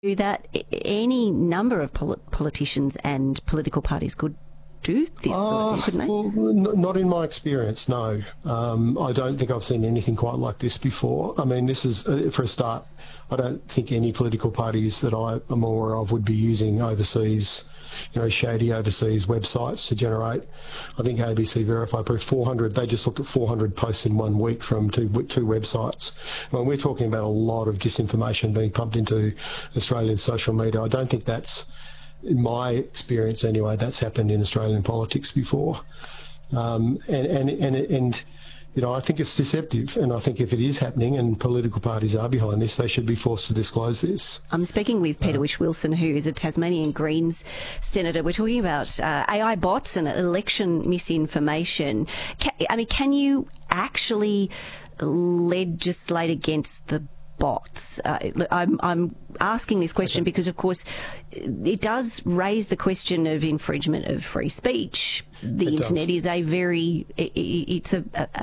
that any number of politicians and political parties could do this sort of thing, couldn't they? Well, not in my experience, no. I don't think I've seen anything quite like this before. I mean, this is, for a start, I don't think any political parties that I am aware of would be using overseas, shady overseas websites to generate. I think ABC Verify proved 400. They just looked at 400 posts in 1 week from two websites. When we're talking about a lot of disinformation being pumped into Australian social media, I don't think that's, in my experience anyway, that's happened in Australian politics before. I think it's deceptive, and I think if it is happening and political parties are behind this, they should be forced to disclose this. I'm speaking with Peter Whish-Wilson, who is a Tasmanian Greens senator. We're talking about AI bots and election misinformation. Can you actually legislate against the bots? I'm asking this question because, of course, it does raise the question of infringement of free speech. The internet is it's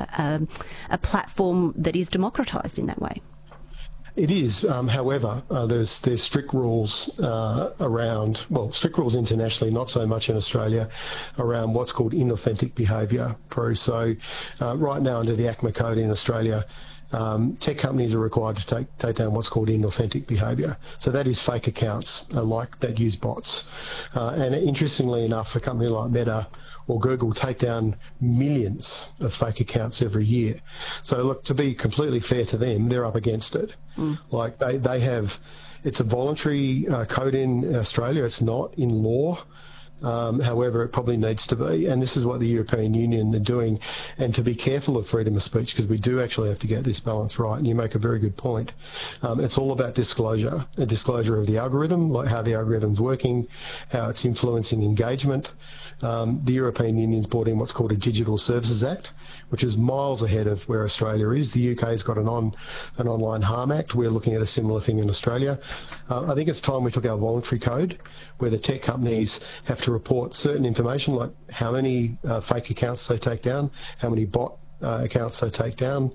a platform that is democratised in that way. It is. However, there's strict rules around, strict rules internationally, not so much in Australia, around what's called inauthentic behaviour. So right now under the ACMA code in Australia, tech companies are required to take down what's called inauthentic behaviour. So that is fake accounts that use bots. And interestingly enough, a company like Meta or Google take down millions of fake accounts every year. So look, to be completely fair to them, they're up against it. Like they have, it's a voluntary code in Australia. It's not in law. However, it probably needs to be, and this is what the European Union are doing, and to be careful of freedom of speech, because we do actually have to get this balance right, and you make a very good point. It's all about disclosure, a disclosure of the algorithm, like how the algorithm's working, how it's influencing engagement. The European Union's brought in what's called a Digital Services Act, which is miles ahead of where Australia is. The UK's got an Online Harm Act. We're looking at a similar thing in Australia. I think it's time we took our voluntary code, where the tech companies have to report certain information, like how many fake accounts they take down, how many bot accounts they take down,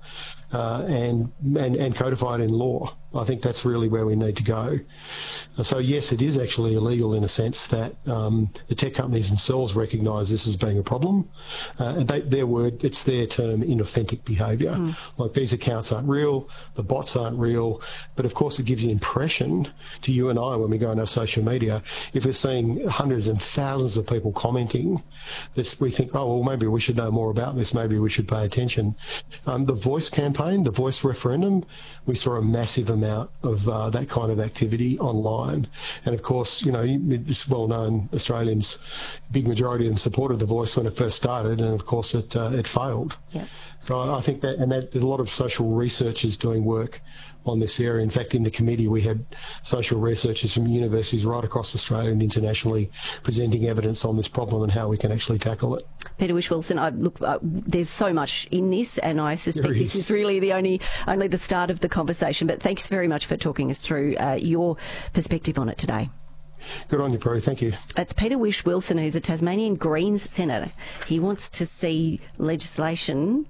and codify it in law. I think that's really where we need to go. So yes, it is actually illegal in a sense that the tech companies themselves recognise this as being a problem. And it's their term, inauthentic behaviour. Like, these accounts aren't real, the bots aren't real, but of course it gives the impression to you and I when we go on our social media, if we're seeing hundreds and thousands of people commenting, that we think, oh, well, maybe we should know more about this, maybe we should pay attention. The Voice campaign, the Voice referendum, we saw a massive amount of that kind of activity online. And of course, it's well known, Australians, big majority of them supported the Voice when it first started, and of course it failed. Yep. So I think that there's a lot of social researchers doing work on this area. In fact, in the committee we had social researchers from universities right across Australia and internationally presenting evidence on this problem and how we can actually tackle it. Peter Whish-Wilson, there's so much in this, and I suspect this is really only the start of the conversation, but thanks very much for talking us through your perspective on it today. Good on you, Prue. Thank you. It's Peter Whish-Wilson, who's a Tasmanian Greens senator. He wants to see legislation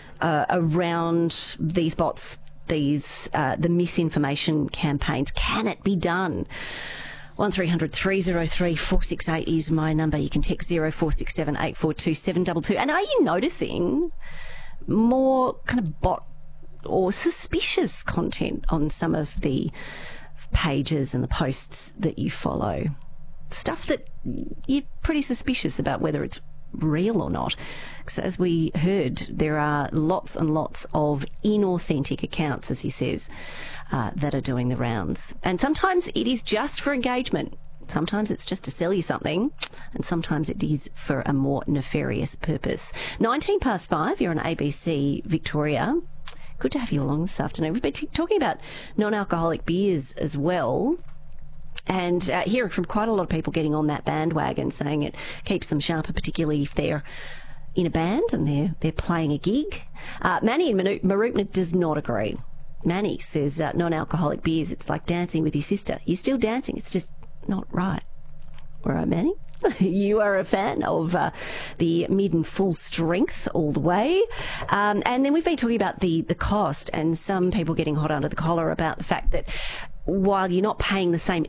around these bots, the misinformation campaigns. Can it be done? 1300 303 468 is my number. You can text 0467 842 722. And are you noticing more kind of bot or suspicious content on some of the pages and the posts that you follow? Stuff that you're pretty suspicious about whether it's real or not. So as we heard, there are lots and lots of inauthentic accounts, as he says, that are doing the rounds. And sometimes it is just for engagement. Sometimes it's just to sell you something, and sometimes it is for a more nefarious purpose. 5:19, you're on ABC Victoria. Good to have you along this afternoon. We've been talking about non-alcoholic beers as well. And hearing from quite a lot of people getting on that bandwagon, saying it keeps them sharper, particularly if they're in a band and they're playing a gig. Manny in Mooroopna does not agree. Manny says non-alcoholic beers, it's like dancing with your sister. You're still dancing, it's just not right. All right, Manny? You are a fan of the mid and full strength all the way. And then we've been talking about the cost, and some people getting hot under the collar about the fact that while you're not paying the same